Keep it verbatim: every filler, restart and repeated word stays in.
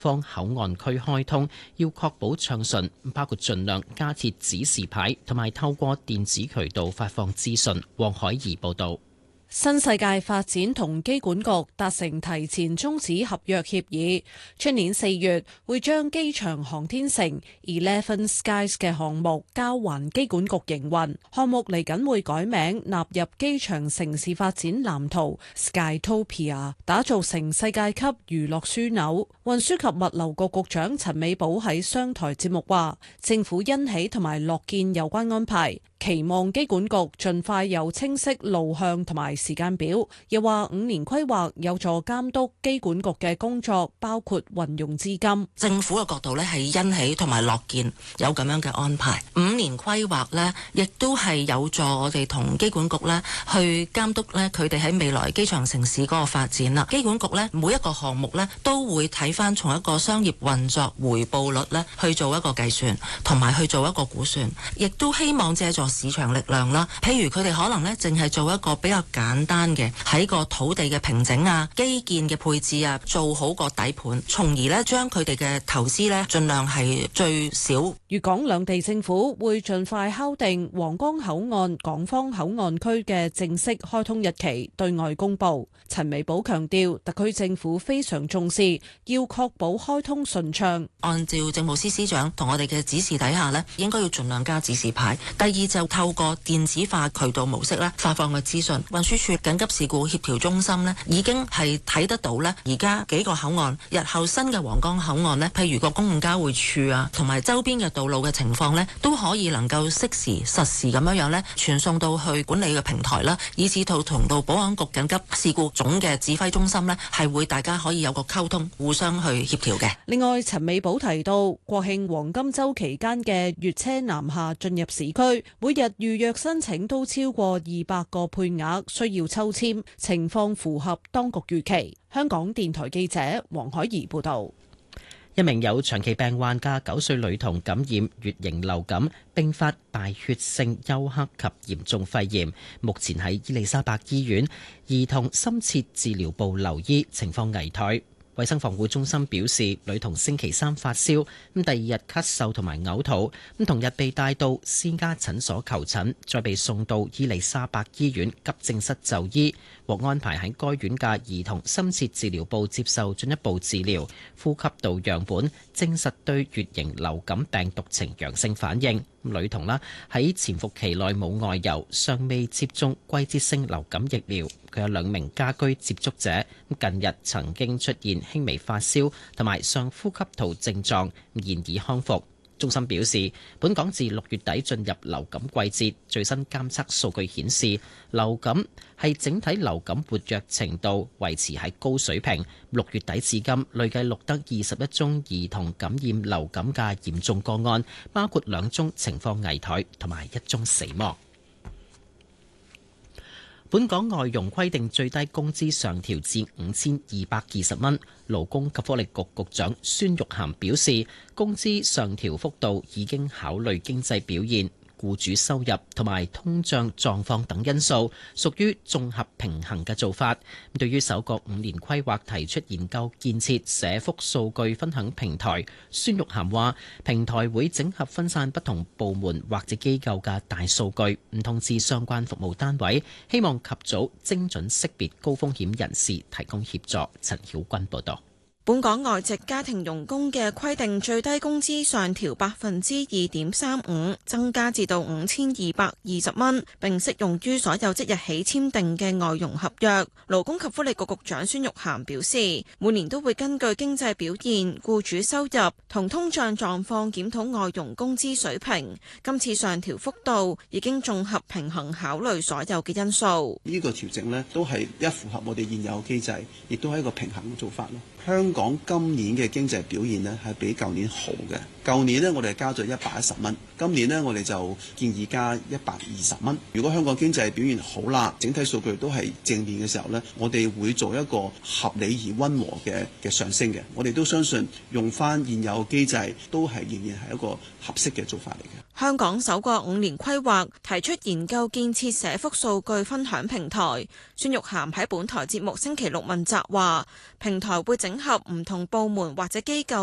方口岸區開通，要確保暢順，包括盡量加設指示牌，同埋透過電子渠道發放資訊。黃海怡報導。 新世界發展同機管局達成提前終止合約協議，出年四月會將機場航天城 Eleven Skies 嘅項目交還機管局營運。項目嚟緊會改名納入機場城市發展藍圖 Skytopia， 打造成世界級娛樂樞紐。運輸及物流局局長陳美寶喺商台節目話，政府欣喜同埋樂見有關安排，期望機管局盡快有清晰路向同埋時間表，又話五年規劃有助監督機管局嘅工作，包括運用資金。 政府嘅角度呢係欣喜同埋樂見有咁樣嘅安排。五年規劃呢亦都係有助我哋同機管局呢去監督呢佢哋喺未來機場城市嗰個發展啦。機管局呢每一個項目呢都會睇翻從一個商業運作回報率呢去做一個計算，同埋去做一個估算，亦都希望借助市場力量啦。譬如佢哋可能呢淨係做一個比較簡單嘅喺個土地嘅平整啊、基建嘅配置啊，做好個底盤，從而呢將佢哋嘅投資呢盡量係最少。 粵港兩地政府會盡快敲定皇崗口岸港方口岸區嘅正式開通日期，對外公佈。陳美寶強調，特區政府非常重視，要確保開通順暢。 按照政務司司長同我哋嘅指示底下呢，應該要盡量加指示牌。第二就透過電子化渠道模式咧發放嘅資訊。運輸署緊急事故協調中心呢已經係睇得到呢，而家幾個口岸日後新嘅皇崗口岸呢，譬如個公共交匯處啊，同埋周邊嘅道路嘅情況呢，都可以能夠適時實時咁樣樣呢傳送到去管理嘅平台啦，以至到同到保安局緊急事故總嘅指揮中心呢，係會大家可以有個溝通，互相去協調嘅。 另外，陳美寶提到，國慶黃金週期間嘅粵車南下進入市區，每日預約申請都超過二百個配額，需要抽籤，情況符合當局預期。香港電台記者黃海怡報導。 一名有長期病患嘅九歲女童感染乙型流感，並發敗血性休克及嚴重肺炎，目前喺伊利沙伯醫院兒童深切治療部留醫，情況危殆。衛生防護中心表示，女童星期三發燒，咁第二日咳嗽同埋嘔吐，咁同日被帶到私家診所求診，再被送到伊利沙伯醫院急症室就醫，獲安排喺該院嘅兒童深切治療部接受進一步治療。呼吸道樣本證實對乙型流感病毒呈陽性反應。女童啦喺潛伏期內冇外遊，尚未接種季節性流感疫苗。佢有兩名家居接觸者，近日曾經出現輕微發燒同埋上呼吸道症狀，現已康復。中心表示，本港自六月底進入流感季節，最新監測數據顯示，流感係整體流感活躍程度維持喺高水平。六月底至今，累計錄得二十一宗兒童感染流感嘅嚴重個案，包括兩宗情況危殆同埋一宗死亡。本港外傭規定最低工資上調至五千二百二十蚊，勞工及福利局局長孫玉菡表示，工資上調幅度已經考慮經濟表現、僱主收入同埋通脹狀況等因素，屬於綜合平衡嘅做法。對於首個五年規劃提出研究建設社福數據分享平台，孫玉菡話：平台會整合分散不同部門或者機構嘅大數據，唔通知相關服務單位，希望及早精準識別高風險人士，提供協助。陳曉君報導。 本港外籍家庭傭工嘅規定最低工資上調百分之二點三五，增加至到五千二百二十蚊，並適用於所有即日起簽訂嘅外傭合約。勞工及福利局局長孫玉菡表示，每年都會根據經濟表現、僱主收入同通脹狀況檢討外傭工資水平。今次上調幅度已經綜合平衡考慮所有嘅因素。 呢個調整呢都係一符合我哋現有機制，亦都係一個平衡嘅做法咯。香港今年嘅經濟表現呢係比舊年好嘅。舊年呢，我哋加咗一百一十蚊，今年呢，我哋就建議加一百二十蚊。如果香港經濟表現好啦，整體數據都係正面嘅時候呢，我哋會做一個合理而溫和嘅嘅上升嘅。我哋都相信用翻現有機制都係仍然係一個合適嘅做法嚟嘅。 香港首個五年規劃提出研究建設社福數據分享平台。孫玉菡喺本台節目星期六問責話，平台會整合唔同部門或者機構